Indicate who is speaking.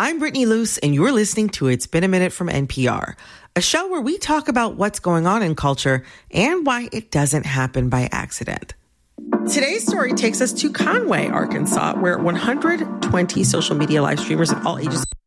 Speaker 1: I'm Brittany Luce, and you're listening to It's Been a Minute from NPR, a show where we talk about what's going on in culture and why it doesn't happen by accident. Today's story takes us to Conway, Arkansas, where 120 social media live streamers of all ages